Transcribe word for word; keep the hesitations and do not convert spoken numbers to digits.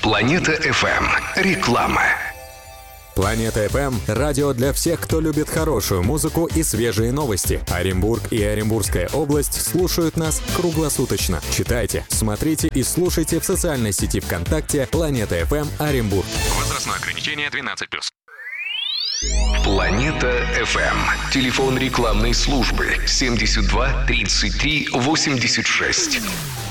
Планета эф эм. Реклама. Планета эф эм – радио для всех, кто любит хорошую музыку и свежие новости. Оренбург и Оренбургская область слушают нас круглосуточно. Читайте, смотрите и слушайте в социальной сети ВКонтакте Планета эф эм Оренбург. Возрастное ограничение двенадцать плюс. Планета эф эм. Телефон рекламной службы семьдесят два тридцать три восемьдесят шесть.